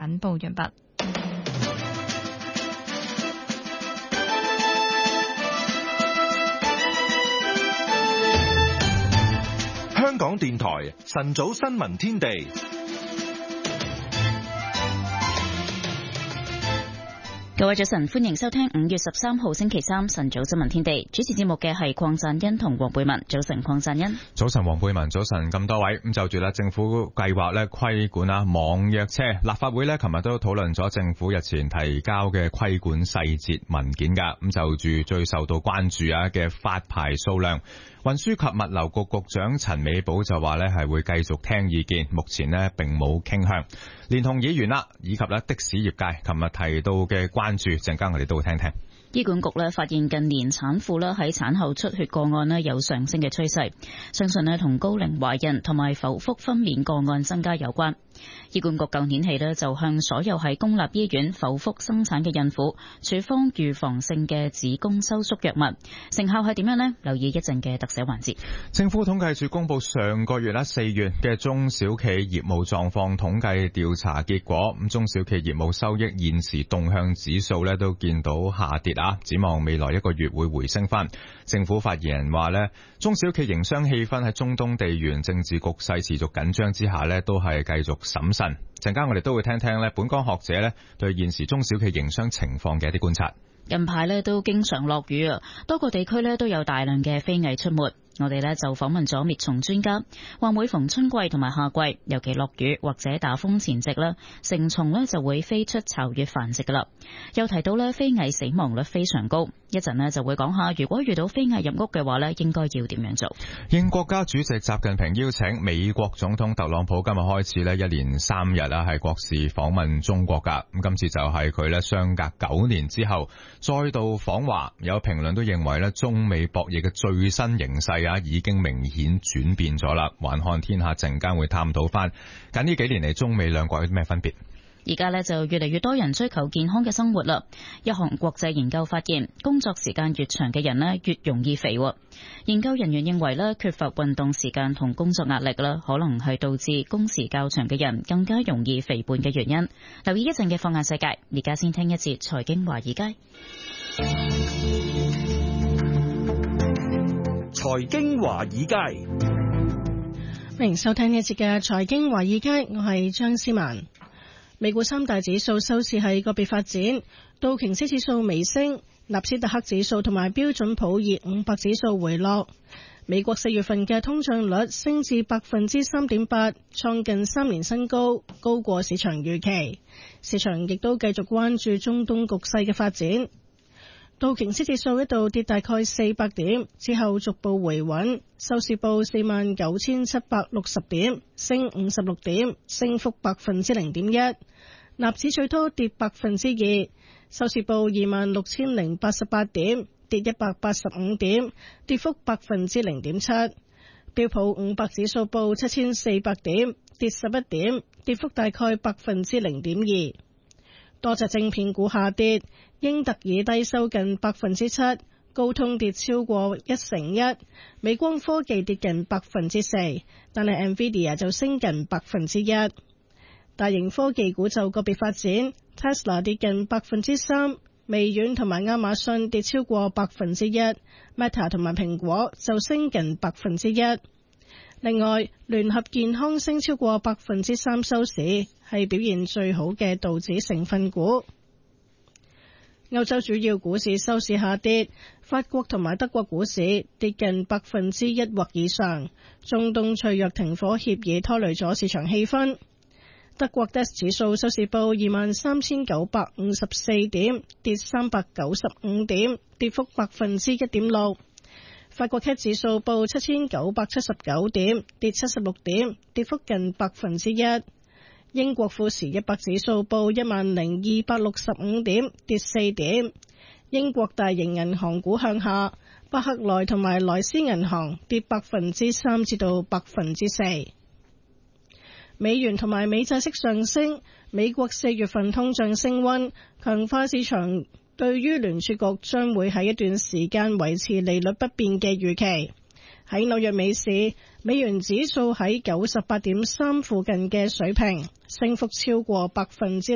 簡報完畢。 香港電台晨早新聞天地。 各位早晨，歡迎收聽5月13號星期三晨早新聞天地。主持節目嘅係鄺贊恩同黃貝文。早晨，鄺贊恩。 早晨，黃貝文。早晨，咁多位。咁就住啦，政府計劃咧規管網約車。立法會咧琴日都討論咗政府日前提交嘅規管細節文件噶。咁就住最受到關注嘅發牌數量。運輸及物流局局長陳美寶就話係會繼續聽意見，目前並冇傾向。連同議員以及的士業界琴日提到嘅關注，陣間我哋都會聽聽。 醫管局發現近年產婦喺產後出血個案有上升嘅趨勢，相信同高齡懷孕同埋剖腹分娩個案增加有關。醫管局舊年起就向所有喺公立醫院剖腹生產嘅孕婦處方預防性嘅子宮收縮藥物，成效係點樣呢？留意一陣嘅特寫環節。 政府統計處公布上個月4月嘅中小企業務狀況統計調查結果，咁中小企業務收益現時動向指數都見到下跌展望未來一個月會回升返。政府發言人話中小企營商氣氛喺中東地緣政治局勢持續緊張之下都係繼續審慎。陣間我哋都會聽聽本港學者對現時中小企營商情況嘅一啲觀察。 近排都經常落雨啊，多個地區都有大量嘅飛蟻出沒。我哋就訪問咗滅蟲專家，話每逢春季同埋夏季，尤其落雨或者打風前夕成蟲就會飛出巢穴繁殖噶啦。又提到飛蟻死亡率非常高，一陣就會講下，如果遇到飛蟻入屋嘅話應該要點樣做。 應國家主席習近平邀請美國總統特朗普今日開始一連3日係國事訪問中國噶。咁今次就係佢相隔9年之後再度訪華。有評論都認為中美博弈嘅最新形勢已經明顯轉變咗啦。環看天下陣間會探討翻近呢幾年嚟中美兩國有啲咩分別。 而家就越嚟越多人追求健康嘅生活啦。一項國際研究發現，工作時間越長嘅人越容易肥。研究人員認為缺乏運動時間同工作壓力可能係導致工時較長嘅人更加容易肥胖嘅原因。留意一陣嘅放眼世界，而家先聽一節財經華爾街。 財經華爾街， 歡迎收聽呢一節嘅財經華爾街，我係張思文。美股三大指數收市係個別發展，道瓊斯指數微升，納斯達克指數同埋標準普爾500指數回落。美國4月份嘅通脹率升至 3.8%， 創近3年新高，高過市場預期。市場亦都繼續關注中東局勢嘅發展。道瓊斯指數一度跌大概400點，之後逐步回穩，收市報 49,760 點，升56點，升幅 0.1%。納指最多跌 2%， 收市報 26,088 點，跌185點，跌幅 0.7%。標普500指數報 7,400 點，跌11點，跌幅大概 0.2%。多隻晶片股下跌，英特爾低收近 7%， 高通跌超過1%，美光科技跌近 4%， 但係 Nvidia 就升近 1%。大型科技股就個別發展 ，Tesla 跌近 3%， 微軟同埋亞馬遜跌超過 1%， Meta 同埋蘋果就升近 1%。另外，聯合健康升超過 3% 收市，係表現最好嘅道指成分股。歐洲主要股市收市下跌，法國同埋德國股市跌近 1% 或以上。中東脆弱停火協議拖累咗市場氣氛。德國 DAX 指數收市報 23,954 點，跌395點，跌幅 1.6%。法國 CAC 指數報 7,979 點，跌76點，跌幅近 1%。英國富時100指數報 10,265 點，跌4點。英國大型銀行股向下，巴克萊同埋萊斯銀行跌 3% 至到 4%。美元同埋美債息上升，美國4月份通脹升溫，強化市場對於聯儲局將會喺一段時間維持利率不變嘅預期。喺紐約美市，美元指數喺 98.3 附近嘅水平，升幅超過 0.5%。